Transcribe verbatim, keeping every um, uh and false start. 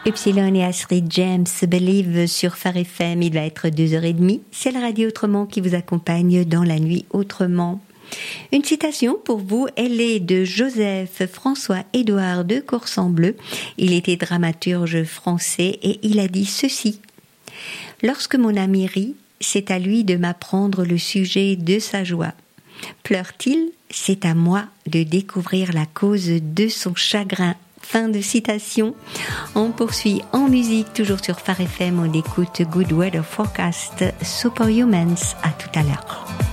Epsilon et Astrid James, Believe sur Phare F M, il va être deux heures trente. C'est la radio Autrement qui vous accompagne dans la nuit autrement. Une citation pour vous, elle est de Joseph François-Édouard de Coursambleu. Il était dramaturge français et il a dit ceci. « Lorsque mon ami rit, c'est à lui de m'apprendre le sujet de sa joie. Pleure-t-il, c'est à moi de découvrir la cause de son chagrin. » Fin de citation. On poursuit en musique, toujours sur Phare F M. On écoute Good Weather Forecast, Superhumans. À tout à l'heure.